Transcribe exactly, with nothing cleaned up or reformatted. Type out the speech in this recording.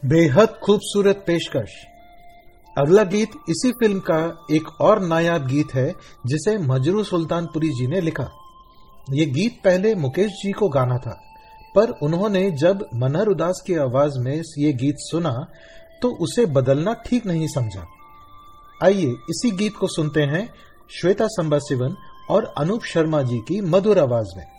बेहद खूबसूरत पेशकश। अगला गीत इसी फिल्म का एक और नायाब गीत है जिसे मजरू सुल्तानपुरी जी ने लिखा। ये गीत पहले मुकेश जी को गाना था, पर उन्होंने जब मनहर उदास की आवाज में ये गीत सुना तो उसे बदलना ठीक नहीं समझा। आइए इसी गीत को सुनते हैं श्वेता संबा सिवन और अनूप शर्मा जी की मधुर आवाज में।